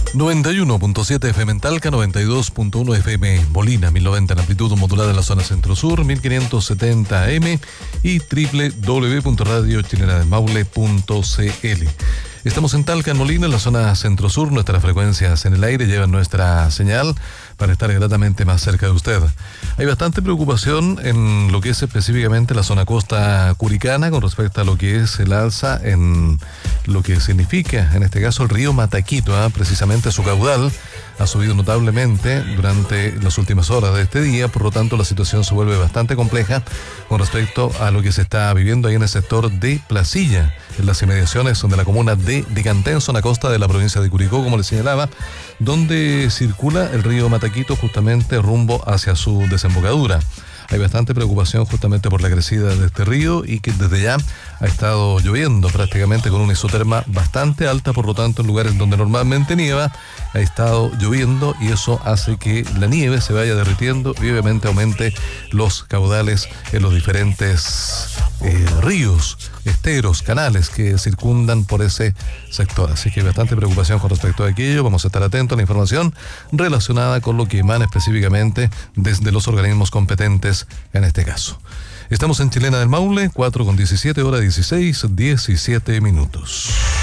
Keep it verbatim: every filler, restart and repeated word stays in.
noventa y uno punto siete F M en Talca, noventa y dos punto uno F M en Molina, mil noventa en amplitud modulada en la zona centro-sur, mil quinientos setenta A M y doble u doble u doble u punto radio chilena del maule punto c l. Estamos en Talca, en Molina, en la zona centro-sur. Nuestras frecuencias en el aire llevan nuestra señal para estar gratamente más cerca de usted. Hay bastante preocupación en lo que es específicamente la zona costa curicana con respecto a lo que es el alza en lo que significa, en este caso, el río Mataquito. ¿eh? Precisamente su caudal ha subido notablemente durante las últimas horas de este día, por lo tanto la situación se vuelve bastante compleja con respecto a lo que se está viviendo ahí en el sector de Placilla, en las inmediaciones de la comuna de Dicantenso, en la costa de la provincia de Curicó, como les señalaba, donde circula el río Mataquito justamente rumbo hacia su desembocadura. Hay bastante preocupación justamente por la crecida de este río y que desde ya ha estado lloviendo prácticamente con una isoterma bastante alta, por lo tanto en lugares donde normalmente nieva ha estado lloviendo y eso hace que la nieve se vaya derritiendo y obviamente aumente los caudales en los diferentes eh, ríos, esteros, canales que circundan por ese sector. Así que hay bastante preocupación con respecto a aquello. Vamos a estar atentos a la información relacionada con lo que emana específicamente desde los organismos competentes en este caso. Estamos en Chilena del Maule, cuatro con diecisiete, hora dieciséis, diecisiete minutos.